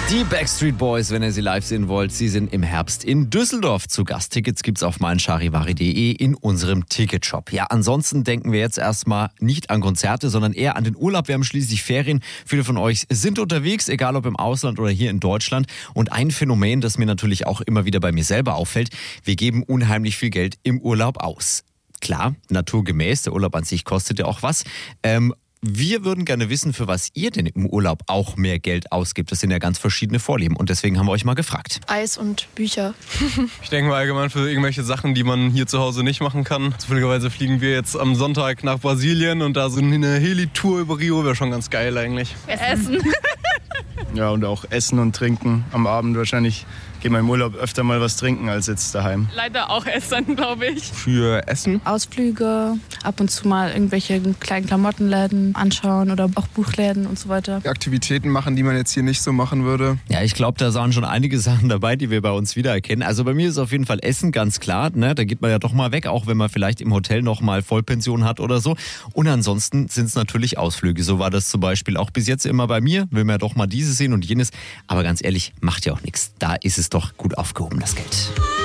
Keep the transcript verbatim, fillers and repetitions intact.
Die Backstreet Boys, wenn ihr sie live sehen wollt, sie sind im Herbst in Düsseldorf zu Gast. Tickets gibt's auf meincharivari punkt de in unserem Ticketshop. Ja, ansonsten denken wir jetzt erstmal nicht an Konzerte, sondern eher an den Urlaub. Wir haben schließlich Ferien. Viele von euch sind unterwegs, egal ob im Ausland oder hier in Deutschland. Und ein Phänomen, das mir natürlich auch immer wieder bei mir selber auffällt: Wir geben unheimlich viel Geld im Urlaub aus. Klar, naturgemäß, der Urlaub an sich kostet ja auch was. Ähm, Wir würden gerne wissen, für was ihr denn im Urlaub auch mehr Geld ausgibt. Das sind ja ganz verschiedene Vorlieben und deswegen haben wir euch mal gefragt. Eis und Bücher. Ich denke mal allgemein für irgendwelche Sachen, die man hier zu Hause nicht machen kann. Zufälligerweise fliegen wir jetzt am Sonntag nach Brasilien und da so eine Heli-Tour über Rio wäre schon ganz geil eigentlich. Essen. Ja, und auch Essen und Trinken am Abend. Wahrscheinlich gehen wir im Urlaub öfter mal was trinken als jetzt daheim. Leider auch Essen, glaube ich. Für Essen? Ausflüge, ab und zu mal irgendwelche kleinen Klamottenläden anschauen oder auch Buchläden und so weiter. Aktivitäten machen, die man jetzt hier nicht so machen würde. Ja, ich glaube, da waren schon einige Sachen dabei, die wir bei uns wiedererkennen. Also bei mir ist auf jeden Fall Essen ganz klar. Ne? Da geht man ja doch mal weg, auch wenn man vielleicht im Hotel noch mal Vollpension hat oder so. Und ansonsten sind es natürlich Ausflüge. So war das zum Beispiel auch bis jetzt immer bei mir. Will man ja doch mal dieses sehen und jenes. Aber ganz ehrlich, macht ja auch nichts. Da ist es doch gut aufgehoben, das Geld.